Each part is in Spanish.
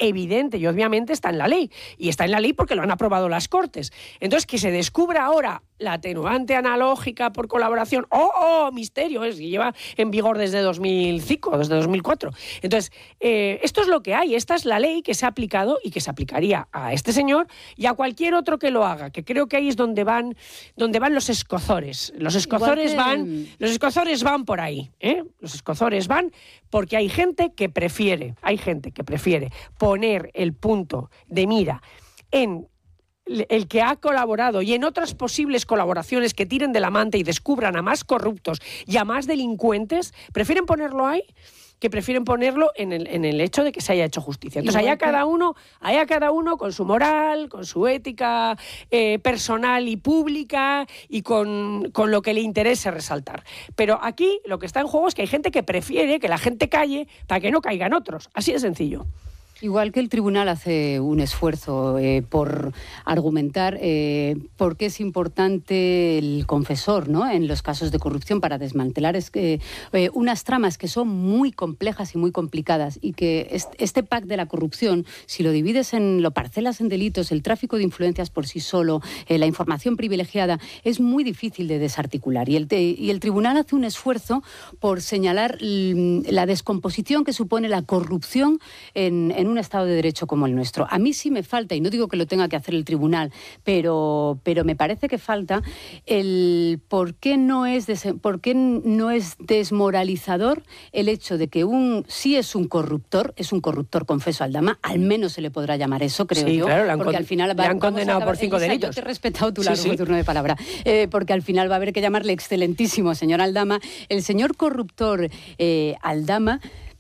evidente y obviamente está en la ley. Y está en la ley porque lo han aprobado las Cortes. Entonces, que se descubra ahora la atenuante analógica por colaboración, ¡oh, misterio! Y lleva en vigor desde 2005, desde 2004. Entonces, esto es lo que hay, esta es la ley que se ha aplicado y que se aplicaría a este señor y a cualquier otro que lo haga, que creo que ahí es donde van los escozores. Los escozores van por ahí, ¿eh? Los escozores van porque hay gente que prefiere poner el punto de mira en el que ha colaborado y en otras posibles colaboraciones que tiren de la manta y descubran a más corruptos y a más delincuentes, prefieren ponerlo ahí que prefieren ponerlo en el hecho de que se haya hecho justicia. Entonces, allá cada uno con su moral, con su ética personal y pública y con lo que le interese resaltar. Pero aquí lo que está en juego es que hay gente que prefiere que la gente calle para que no caigan otros. Así de sencillo. Igual que el tribunal hace un esfuerzo por argumentar por qué es importante el confesor, ¿no?, en los casos de corrupción para desmantelar unas tramas que son muy complejas y muy complicadas y que este pack de la corrupción, si lo divides lo parcelas en delitos, el tráfico de influencias por sí solo, la información privilegiada, es muy difícil de desarticular. Y el tribunal hace un esfuerzo por señalar la descomposición que supone la corrupción en un Estado de Derecho como el nuestro. A mí sí me falta, y no digo que lo tenga que hacer el tribunal, pero me parece que falta el por qué no es desmoralizador el hecho de que sí es un corruptor confeso, Aldama, al menos se le podrá llamar eso, creo yo. Claro, porque al final le han condenado por 5 delitos. Yo te he respetado tu largo turno de palabra, porque al final va a haber que llamarle excelentísimo señor Aldama. El señor corruptor Aldama,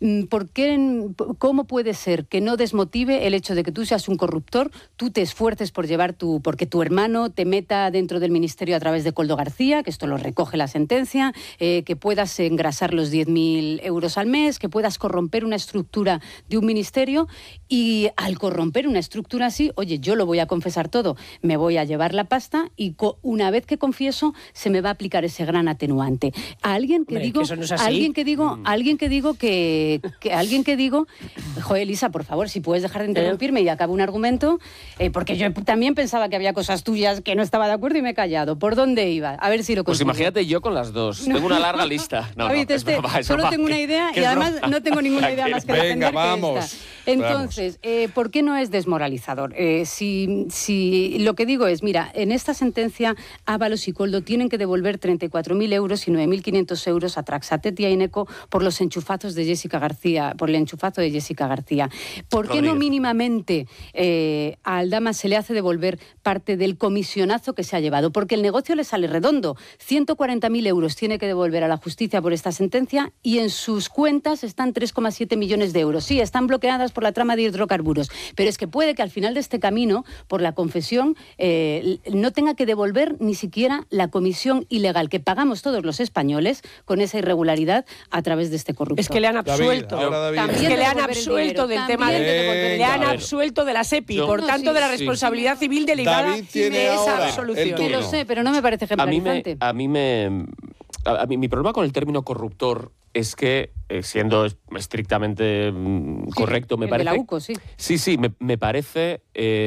¿cómo puede ser que no desmotive el hecho de que tú seas un corruptor, tú te esfuerces por porque tu hermano te meta dentro del ministerio a través de Koldo García, que esto lo recoge la sentencia, que puedas engrasar los 10.000 euros al mes, que puedas corromper una estructura de un ministerio y al corromper una estructura así, oye, yo lo voy a confesar todo, me voy a llevar la pasta y una vez que confieso se me va a aplicar ese gran atenuante. Alguien que digo, joder, Elisa, por favor, si puedes dejar de interrumpirme y acabo un argumento, porque yo también pensaba que había cosas tuyas que no estaba de acuerdo y me he callado. ¿Por dónde iba? A ver si lo consigo. Pues imagínate yo con las dos. Tengo una larga lista. Solo tengo una idea y además no tengo ninguna idea más que defender que esta. Entonces, ¿por qué no es desmoralizador? Si lo que digo es, mira, en esta sentencia Ábalos y Koldo tienen que devolver 34.000 euros y 9.500 euros a Traxatet y a Ineco por los enchufazos de Jessica García, por el enchufazo de Jessica García. ¿Por qué no mínimamente a Aldama se le hace devolver parte del comisionazo que se ha llevado? Porque el negocio le sale redondo. 140.000 euros tiene que devolver a la justicia por esta sentencia y en sus cuentas están 3,7 millones de euros. Sí, están bloqueadas por la trama de hidrocarburos, pero es que puede que al final de este camino, por la confesión, no tenga que devolver ni siquiera la comisión ilegal que pagamos todos los españoles con esa irregularidad a través de este corruptor. Es que le han absuelto. Es que le han absuelto del tema le han absuelto de la SEPI, por tanto de la responsabilidad civil delegada de esa absolución. Que lo sé, pero no me parece ejemplarizante. Mi problema con el término corruptor es que, siendo estrictamente correcto, me parece... De la UCO, sí. Sí, me parece...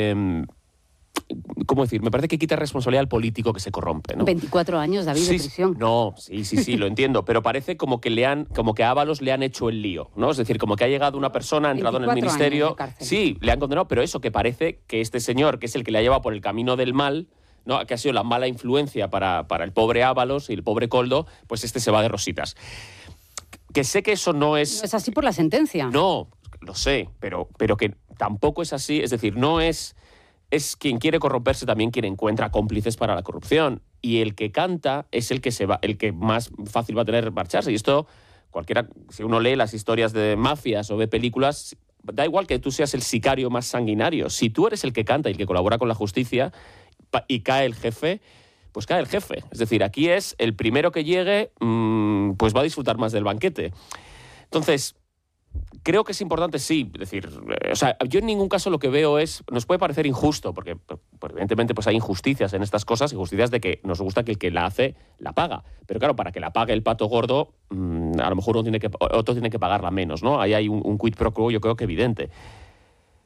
¿cómo decir? Me parece que quita responsabilidad al político que se corrompe, ¿no? 24 años, David, de prisión. No, sí, lo entiendo, pero parece como que a Ábalos le han hecho el lío, ¿no? Es decir, como que ha llegado una persona, ha entrado en el ministerio... Sí, le han condenado, pero eso, que parece que este señor, que es el que le ha llevado por el camino del mal, ¿no?, que ha sido la mala influencia para el pobre Ábalos y el pobre Koldo, pues este se va de rositas. Que sé que eso no es... No es así por la sentencia. No, lo sé, pero que tampoco es así, es decir, no es... Es quien quiere corromperse también quien encuentra cómplices para la corrupción. Y el que canta es el que más fácil va a tener marcharse. Y esto, cualquiera, si uno lee las historias de mafias o ve películas, da igual que tú seas el sicario más sanguinario. Si tú eres el que canta y el que colabora con la justicia y cae el jefe, pues cae el jefe. Es decir, aquí es el primero que llegue, pues va a disfrutar más del banquete. Entonces... creo que es importante, sí, decir, yo en ningún caso lo que veo nos puede parecer injusto, porque evidentemente pues hay injusticias en estas cosas, injusticias de que nos gusta que el que la hace, la paga. Pero claro, para que la pague el pato gordo, a lo mejor otro tiene que pagarla menos, ¿no? Ahí hay un quid pro quo, yo creo que evidente.